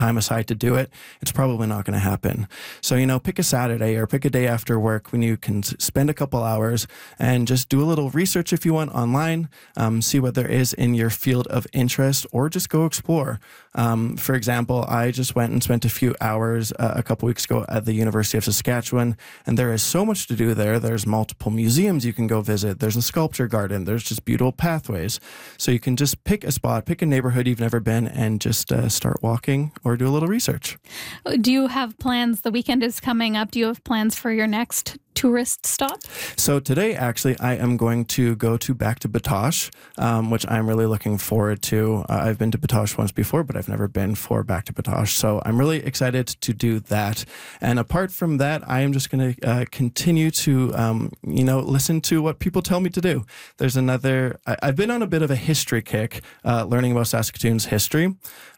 time aside to do it, it's probably not going to happen. So, pick a Saturday or pick a day after work when you can spend a couple hours and just do a little research if you want online, see what there is in your field of interest, or just go explore. For example, I just went and spent a few hours a couple weeks ago at the University of Saskatchewan, and there is so much to do there. There's multiple museums you can go visit. There's a sculpture garden. There's just beautiful pathways. So you can just pick a spot, pick a neighborhood you've never been, and just start walking or do a little research. Do you have plans? The weekend is coming up. Do you have plans for your next tourist stop? So today, actually, I am going to go back to Batoche, which I'm really looking forward to. I've been to Batoche once before, but I've never been back to Batoche. So I'm really excited to do that. And apart from that, I am just going to continue to, listen to what people tell me to do. There's I've been on a bit of a history kick, learning about Saskatoon's history.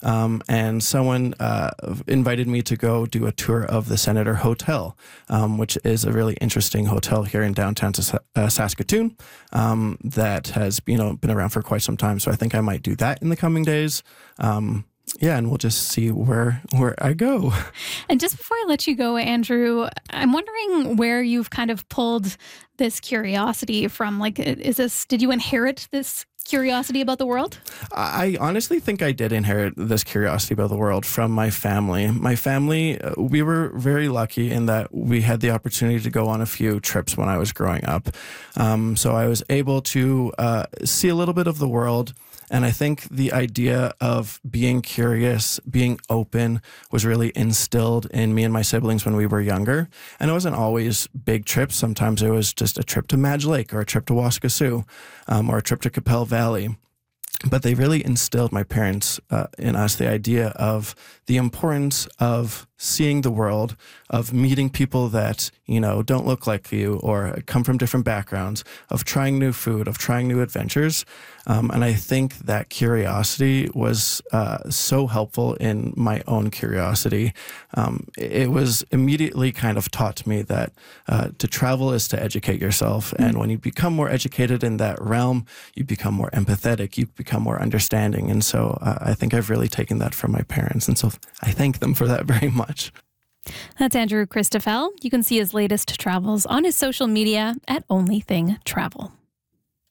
And someone invited me to go do a tour of the Senator Hotel, which is a really interesting hotel here in downtown Saskatoon that has been around for quite some time. So I think I might do that in the coming days. And we'll just see where I go. And just before I let you go, Andrew, I'm wondering where you've kind of pulled this curiosity from. Like, did you inherit this curiosity about the world? I honestly think I did inherit this curiosity about the world from my family. My family, we were very lucky in that we had the opportunity to go on a few trips when I was growing up. So I was able to see a little bit of the world. And I think the idea of being curious, being open, was really instilled in me and my siblings when we were younger. And it wasn't always big trips. Sometimes it was just a trip to Madge Lake or a trip to Waskesiu or a trip to Capel Valley. But they really instilled, my parents, in us the idea of the importance of seeing the world, of meeting people that, don't look like you or come from different backgrounds, of trying new food, of trying new adventures. And I think that curiosity was so helpful in my own curiosity. It was immediately kind of taught to me that to travel is to educate yourself. And when you become more educated in that realm, you become more empathetic, you become more understanding. And so I think I've really taken that from my parents. And so I thank them for that very much. That's Andrew Christoffel. You can see his latest travels on his social media at Only Thing Travel.